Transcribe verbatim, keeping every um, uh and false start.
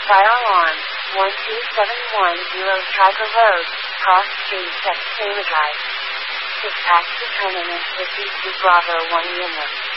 Fire alarm. one two seven one zero Tiger Road, Cross Street, Texas. Dispatch determinant fifty-two Bravo one Lima.